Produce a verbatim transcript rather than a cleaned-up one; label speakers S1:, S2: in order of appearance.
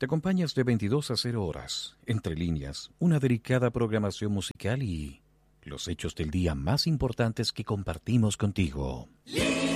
S1: Te acompañas de veintidós a cero horas, entre líneas, una delicada programación musical y los hechos del día más importantes que compartimos contigo.